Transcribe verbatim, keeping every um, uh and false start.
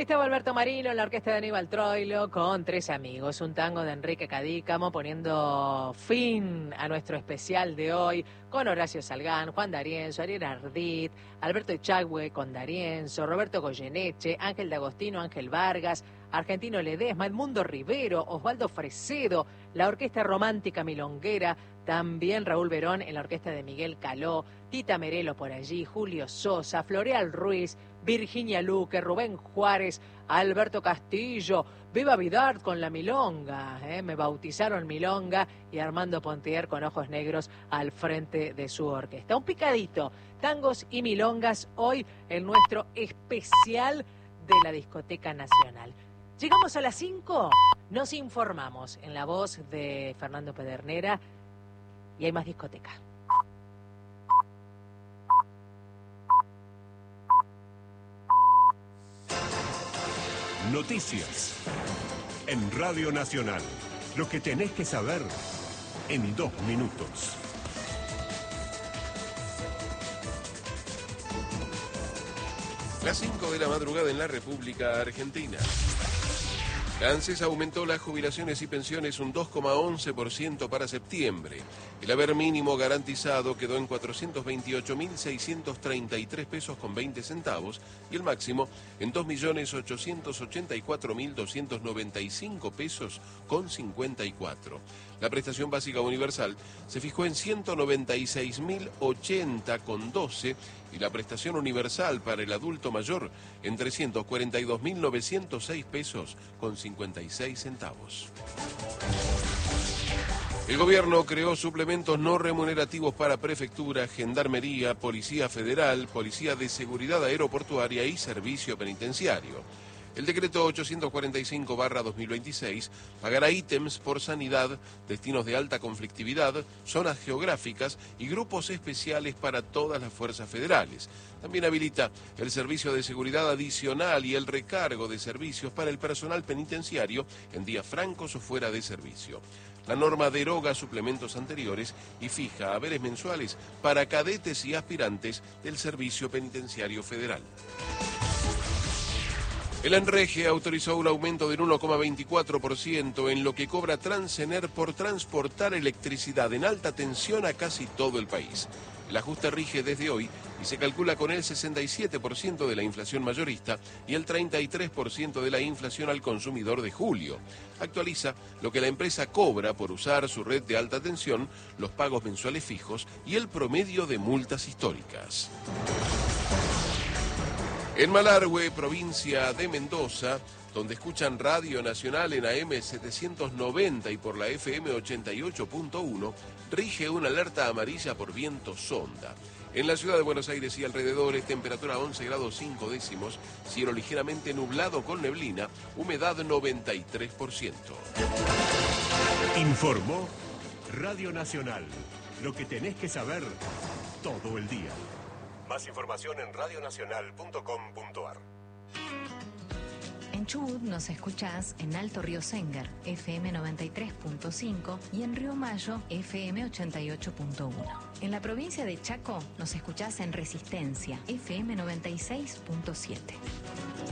Ahí estaba Alberto Marino en la orquesta de Aníbal Troilo con Tres Amigos, un tango de Enrique Cadícamo poniendo fin a nuestro especial de hoy con Horacio Salgán, Juan D'Arienzo, Ariel Ardit, Alberto Echagüe con D'Arienzo, Roberto Goyeneche, Ángel D'Agostino, Ángel Vargas, Argentino Ledesma, Edmundo Rivero, Osvaldo Fresedo, la Orquesta Romántica Milonguera, también Raúl Verón en la orquesta de Miguel Caló, Tita Merelo por allí, Julio Sosa, Floreal Ruiz, Virginia Luque, Rubén Juárez, Alberto Castillo, Viva Vidart con la milonga, ¿eh? Me bautizaron milonga, y Armando Pontier con Ojos Negros al frente de su orquesta. Un picadito, tangos y milongas hoy en nuestro especial de la Discoteca Nacional. Llegamos a las cinco, nos informamos en la voz de Fernando Pedernera y hay más discoteca. Noticias en Radio Nacional. Lo que tenés que saber en dos minutos. Las cinco de la madrugada en la República Argentina. La ANSES aumentó las jubilaciones y pensiones un dos coma once por ciento para septiembre. El haber mínimo garantizado quedó en cuatrocientos veintiocho mil seiscientos treinta y tres pesos con veinte centavos y el máximo en dos millones ochocientos ochenta y cuatro mil doscientos noventa y cinco pesos con cincuenta y cuatro. La prestación básica universal se fijó en ciento noventa y seis mil ochenta con doce y la prestación universal para el adulto mayor en trescientos cuarenta y dos mil novecientos seis pesos con cincuenta y seis centavos. El gobierno creó suplementos no remunerativos para prefectura, gendarmería, policía federal, policía de seguridad aeroportuaria y servicio penitenciario. El decreto ochocientos cuarenta y cinco barra dos mil veintiséis pagará ítems por sanidad, destinos de alta conflictividad, zonas geográficas y grupos especiales para todas las fuerzas federales. También habilita el servicio de seguridad adicional y el recargo de servicios para el personal penitenciario en días francos o fuera de servicio. La norma deroga suplementos anteriores y fija haberes mensuales para cadetes y aspirantes del Servicio Penitenciario Federal. El ANREGE autorizó un aumento del uno coma veinticuatro por ciento en lo que cobra Transener por transportar electricidad en alta tensión a casi todo el país. El ajuste rige desde hoy y se calcula con el sesenta y siete por ciento de la inflación mayorista y el treinta y tres por ciento de la inflación al consumidor de julio. Actualiza lo que la empresa cobra por usar su red de alta tensión, los pagos mensuales fijos y el promedio de multas históricas. En Malargüe, provincia de Mendoza, donde escuchan Radio Nacional en A M setecientos noventa y por la F M ochenta y ocho punto uno, rige una alerta amarilla por viento sonda. En la ciudad de Buenos Aires y alrededores, temperatura once grados cinco décimos, cielo ligeramente nublado con neblina, humedad noventa y tres por ciento. Informó Radio Nacional. Lo que tenés que saber todo el día. Más información en radionacional punto com punto ar. En Chubut nos escuchás en Alto Río Sengar, F M noventa y tres punto cinco y en Río Mayo, F M ochenta y ocho punto uno. En la provincia de Chaco nos escuchás en Resistencia, F M noventa y seis punto siete.